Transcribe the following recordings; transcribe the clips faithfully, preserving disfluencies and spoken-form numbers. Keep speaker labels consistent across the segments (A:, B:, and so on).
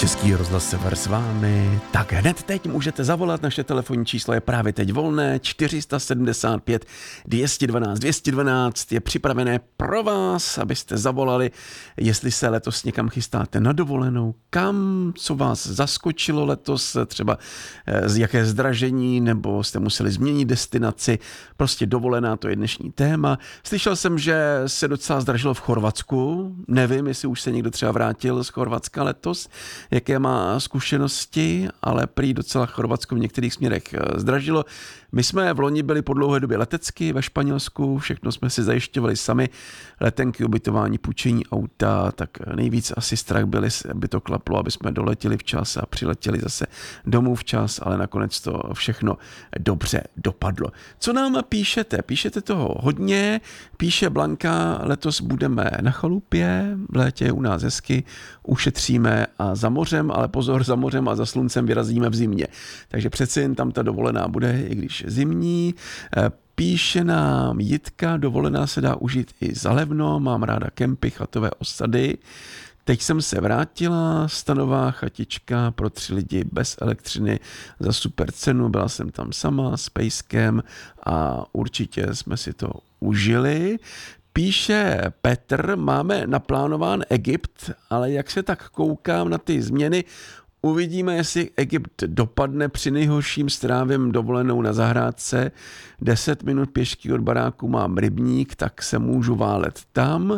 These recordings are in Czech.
A: Český rozhlas Sever s vámi. Tak hned teď můžete zavolat, naše telefonní číslo je právě teď volné, čtyři sedmdesát pět dvě stě dvanáct dvě stě dvanáct je připravené pro vás, abyste zavolali, jestli se letos někam chystáte na dovolenou, kam, co vás zaskočilo letos, třeba z jaké zdražení, nebo jste museli změnit destinaci, prostě dovolená, to je dnešní téma. Slyšel jsem, že se docela zdražilo v Chorvatsku, nevím, jestli už se někdo třeba vrátil z Chorvatska letos, jaké má zkušenosti, ale prý docela Chorvatsko v některých směrech zdražilo. My jsme v loni byli po dlouhé době letecky ve Španělsku, všechno jsme si zajišťovali sami, letenky, ubytování, půjčení auta, tak nejvíc asi strach byli, aby to klaplo, aby jsme doletěli včas a přiletěli zase domů včas, ale nakonec to všechno dobře dopadlo. Co nám píšete? Píšete toho hodně, píše Blanka, letos budeme na chalupě, v létě je u nás hezky, ušetříme a za mořem, ale pozor, za mořem a za sluncem vyrazíme v zimě. Takže přeci jen tam ta dovolená bude, i když zimní. Píše nám Jitka, dovolená se dá užít i za levno, mám ráda kempy, chatové osady. Teď jsem se vrátila, stanová chatička pro tři lidi bez elektřiny za super cenu, byla jsem tam sama s pejskem a určitě jsme si to užili. Píše Petr, máme naplánován Egypt, ale jak se tak koukám na ty změny, uvidíme, jestli Egypt dopadne. Při nejhorším strávím dovolenou na zahrádce. Deset minut pěšky od baráku mám rybník, tak se můžu válet tam.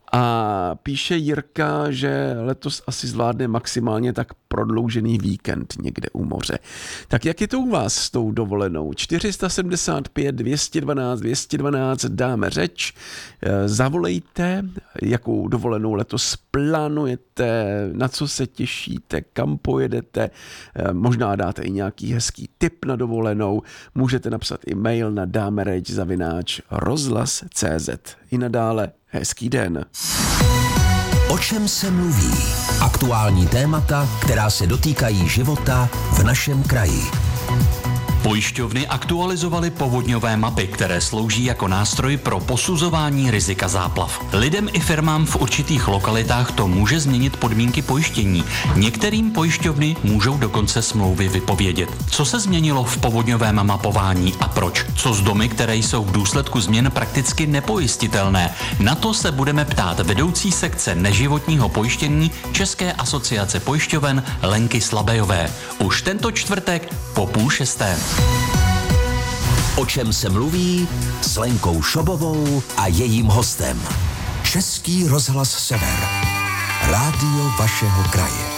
A: A píše Jirka, že letos asi zvládne maximálně tak prodloužený víkend někde u moře. Tak jak je to u vás s tou dovolenou? čtyři sedmdesát pět dvě stě dvanáct dvě stě dvanáct dáme řeč. Zavolejte, jakou dovolenou letos plánujete, na co se těšíte, kam pojedete. Možná dáte i nějaký hezký tip na dovolenou. Můžete napsat i mail na dámereč zavináč rozhlas tečka cé zet. I nadále hezký den.
B: O čem se mluví? Aktuální témata, která se dotýkají života v našem kraji.
C: Pojišťovny aktualizovaly povodňové mapy, které slouží jako nástroj pro posuzování rizika záplav. Lidem i firmám v určitých lokalitách to může změnit podmínky pojištění. Některým pojišťovny můžou dokonce smlouvy vypovědět. Co se změnilo v povodňovém mapování a proč? Co s domy, které jsou v důsledku změn prakticky nepojistitelné? Na to se budeme ptát vedoucí sekce neživotního pojištění České asociace pojišťoven Lenky Slabejové. Už tento čtvrtek po půl šesté.
B: O čem se mluví s Lenkou Šobovou a jejím hostem. Český rozhlas Sever. Rádio vašeho kraje.